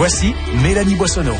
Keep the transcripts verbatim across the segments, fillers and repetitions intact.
Voici Mélanie Boissonneau.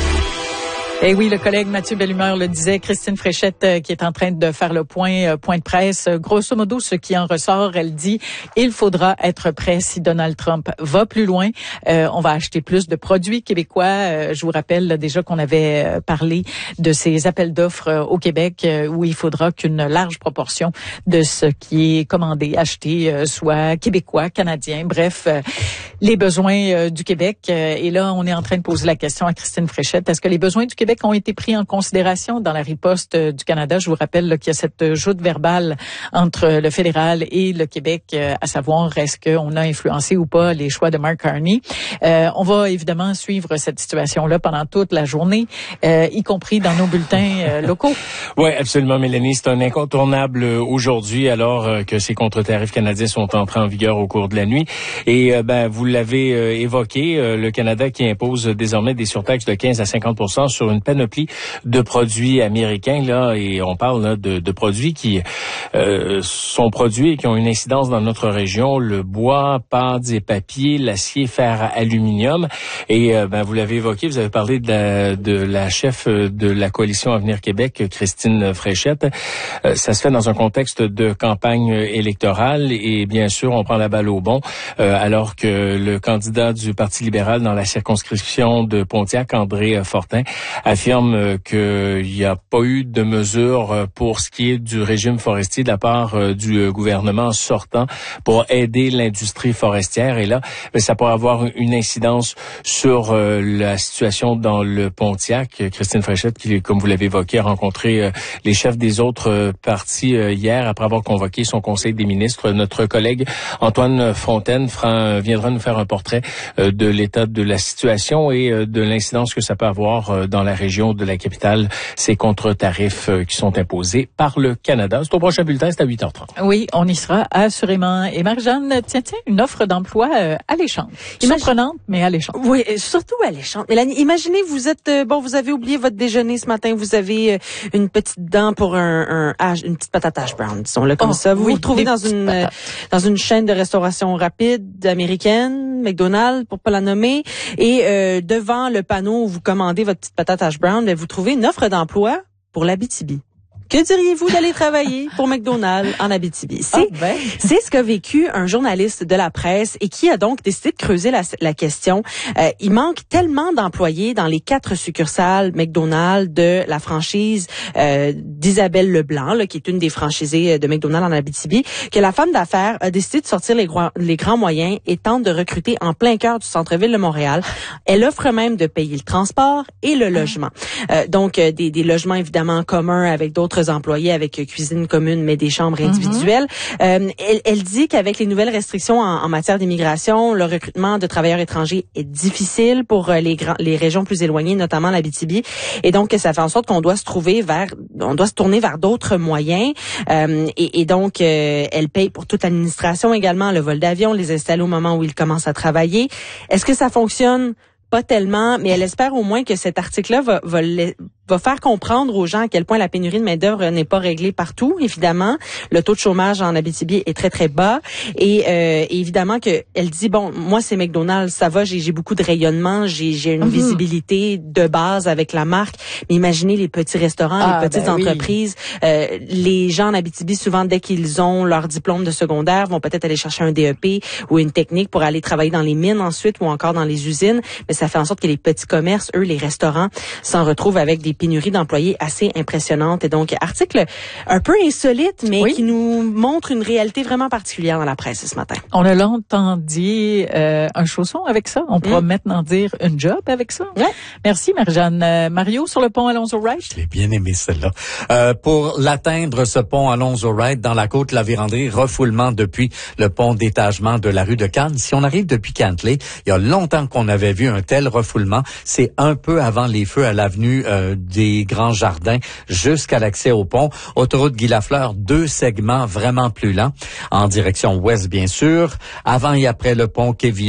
Eh oui, le collègue Mathieu Bellumeur le disait, Christine Fréchette euh, qui est en train de faire le point, euh, point de presse. Euh, grosso modo, ce qui en ressort, elle dit, il faudra être prêt si Donald Trump va plus loin. Euh, on va acheter plus de produits québécois. Euh, je vous rappelle là, déjà qu'on avait euh, parlé de ces appels d'offres euh, au Québec euh, où il faudra qu'une large proportion de ce qui est commandé, acheté, euh, soit québécois, canadien, bref, euh, les besoins euh, du Québec. Euh, et là, on est en train de poser la question à Christine Fréchette. Est-ce que les besoins du Québec ont été pris en considération dans la riposte du Canada? Je vous rappelle là, qu'il y a cette joute verbale entre le fédéral et le Québec, euh, à savoir est-ce qu'on a influencé ou pas les choix de Mark Carney. Euh, on va évidemment suivre cette situation-là pendant toute la journée, euh, y compris dans nos bulletins euh, locaux. Oui, absolument, Mélanie. C'est un incontournable aujourd'hui, alors euh, que ces contre-tarifs canadiens sont entrés en vigueur au cours de la nuit. Et euh, ben, vous l'avez euh, évoqué, euh, le Canada qui impose désormais des surtaxes de quinze à cinquante pour cent sur une panoplie de produits américains, là, et on parle là, de, de produits qui euh, sont produits et qui ont une incidence dans notre région, le bois, pâtes et papiers, l'acier, fer, aluminium. Et euh, ben, vous l'avez évoqué, vous avez parlé de la, de la chef de la coalition Avenir Québec, Christine Fréchette. Euh, ça se fait dans un contexte de campagne électorale et bien sûr, on prend la balle au bon, euh, alors que le candidat du Parti libéral dans la circonscription de Pontiac, André Fortin, affirme qu'il n'y a pas eu de mesures pour ce qui est du régime forestier de la part du gouvernement sortant pour aider l'industrie forestière. Et là, ça pourrait avoir une incidence sur la situation dans le Pontiac. Christine Fréchette, qui, comme vous l'avez évoqué, a rencontré les chefs des autres partis hier après avoir convoqué son conseil des ministres. Notre collègue Antoine Fontaine viendra nous faire un portrait de l'état de la situation et de l'incidence que ça peut avoir dans la région de la capitale, ces contre-tarifs qui sont imposés par le Canada. C'est au prochain bulletin, c'est à huit heures trente. Oui, on y sera assurément. Et Marie-Jeanne, tiens, tiens, une offre d'emploi euh, alléchante. Surprenante, mais alléchante. Oui, surtout alléchante. Mélanie, imaginez, vous êtes, euh, bon, vous avez oublié votre déjeuner ce matin, vous avez euh, une petite dent pour un, un hash, une petite patate hash brown, disons-le comme oh, ça. Vous oui, vous retrouvez dans une, euh, dans une chaîne de restauration rapide américaine, McDonald's, pour pas la nommer, et euh, devant le panneau où vous commandez votre petite patate hash brown, ben, vous trouvez une offre d'emploi pour l'Abitibi. Que diriez-vous d'aller travailler pour McDonald's en Abitibi? C'est, ah ben. c'est ce qu'a vécu un journaliste de la presse et qui a donc décidé de creuser la, la question. Euh, il manque tellement d'employés dans les quatre succursales McDonald's de la franchise euh, d'Isabelle Leblanc, là, qui est une des franchisées de McDonald's en Abitibi, que la femme d'affaires a décidé de sortir les, gros, les grands moyens et tente de recruter en plein cœur du centre-ville de Montréal. Elle offre même de payer le transport et le logement. Euh, donc, euh, des, des logements évidemment communs avec d'autres employés avec cuisine commune mais des chambres individuelles. Mm-hmm. Euh, elle, elle dit qu'avec les nouvelles restrictions en, en matière d'immigration, le recrutement de travailleurs étrangers est difficile pour les grands, les régions plus éloignées, notamment l'Abitibi, et donc ça fait en sorte qu'on doit se trouver vers, on doit se tourner vers d'autres moyens. Euh, et, et donc euh, elle paye pour toute l'administration également, le vol d'avion, les installer au moment où ils commencent à travailler. Est-ce que ça fonctionne? Pas tellement, mais elle espère au moins que cet article-là va, va, va faire comprendre aux gens à quel point la pénurie de main-d'œuvre n'est pas réglée partout, évidemment. Le taux de chômage en Abitibi est très, très bas. Et, euh, et évidemment que elle dit, bon, moi, c'est McDonald's, ça va, j'ai, j'ai beaucoup de rayonnement, j'ai, j'ai une mm-hmm. visibilité de base avec la marque. Mais imaginez les petits restaurants, ah, les petites ben entreprises. Oui. Euh, les gens en Abitibi, souvent, dès qu'ils ont leur diplôme de secondaire, vont peut-être aller chercher un D E P ou une technique pour aller travailler dans les mines ensuite ou encore dans les usines. Mais ça fait en sorte que les petits commerces, eux, les restaurants, s'en retrouvent avec des pénuries d'employés assez impressionnantes. Et donc, article un peu insolite, mais oui. qui nous montre une réalité vraiment particulière dans la presse ce matin. On a longtemps dit euh, un chausson avec ça. On pourra mmh. maintenant dire une job avec ça. Ouais. Merci, Marie-Jeanne. Euh, Mario, sur le pont Alonzo-Wright? Je l'ai bien aimé, celle-là. Euh, pour l'atteindre, ce pont Alonzo-Wright, dans la côte La Vérandrie, refoulement depuis le pont d'étagement de la rue de Cannes. Si on arrive depuis Cantley, il y a longtemps qu'on avait vu un tel refoulement. C'est un peu avant les feux à l'avenue euh, des Grands Jardins jusqu'à l'accès au pont. Autoroute Guy Lafleur, deux segments vraiment plus lents en direction ouest, bien sûr. Avant et après le pont Quévillon.